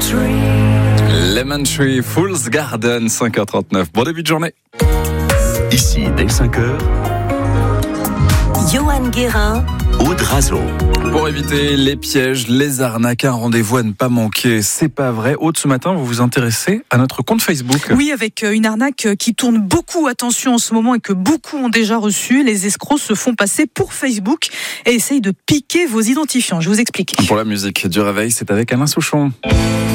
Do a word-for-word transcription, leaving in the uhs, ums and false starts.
Lemon Tree, Fool's Garden, cinq heures trente-neuf. Bon début de journée. Ici, dès cinq heures, Johan Guérin, Aude Razo. Pour éviter les pièges, les arnaques, un rendez-vous à ne pas manquer. C'est pas vrai. Aude, ce matin, vous vous intéressez à notre compte Facebook. Oui, avec une arnaque qui tourne beaucoup, attention en ce moment, et que beaucoup ont déjà reçu. Les escrocs se font passer pour Facebook et essayent de piquer vos identifiants. Je vous explique. Pour la musique du réveil, c'est avec Alain Souchon.